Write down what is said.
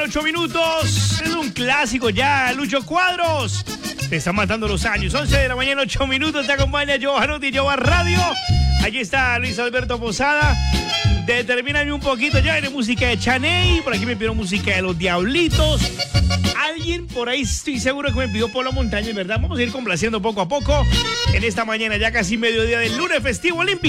8 minutos. Es un clásico ya, Lucho Cuadros. Te están matando los años. 11 de la mañana, 8 minutos. Te acompaña Giovanotti, Giova Radio. Aquí está Luis Alberto Posada. Determíname un poquito. Ya viene música de Chaney. Por aquí me pidieron música de Los Diablitos. Alguien por ahí estoy seguro que me pidió Polo Montaña, ¿verdad? Vamos a ir complaciendo poco a poco en esta mañana, ya casi mediodía del lunes festivo olímpico.